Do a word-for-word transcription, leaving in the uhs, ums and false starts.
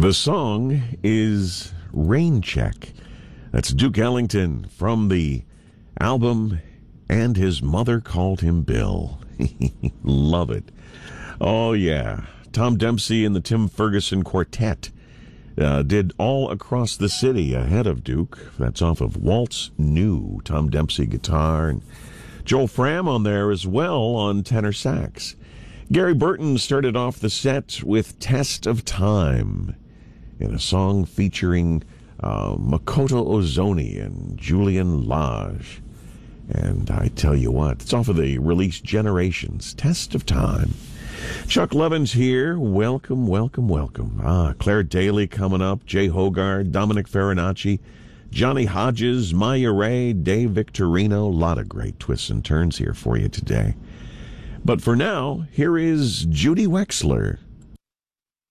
The song is Rain Check. That's Duke Ellington from the album And His Mother Called Him Bill. Love it. Oh, yeah. Tom Dempsey and the Tim Ferguson Quartet uh, did All Across the City ahead of Duke. That's off of Waltz New. Tom Dempsey guitar and Joel Fram on there as well on tenor sax. Gary Burton started off the set with Test of Time in a song featuring uh, Makoto Ozoni and Julian Lage. And I tell you what, it's off of the release Generations, Test of Time. Chuck Levin's here. Welcome, welcome, welcome. Ah, Claire Daly coming up, Jay Hogarth, Dominic Farinacci, Johnny Hodges, Maya Ray, Dave Victorino. A lot of great twists and turns here for you today. But for now, here is Judy Wexler.